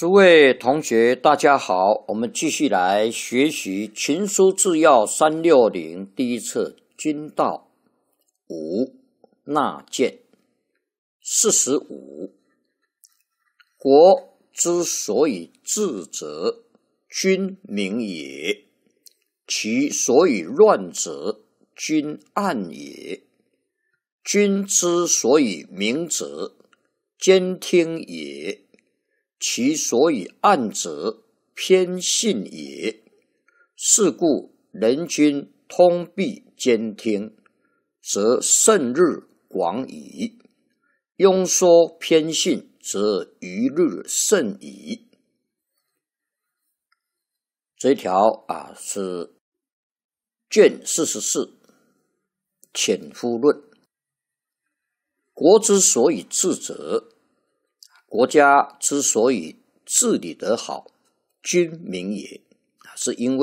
诸位同学，大家好，我们继续来学习《群书治要360》第一册军道5纳谏45。国之所以治者，君明也；其所以乱者，君暗也。君之所以明者，兼听也；其所以暗者，偏信也。是故人君通必兼听，则胜日广矣；庸说偏信，则余日甚矣。这一条是卷44潜夫论。国之所以治者，国家之所以治理得好，君明也，是因为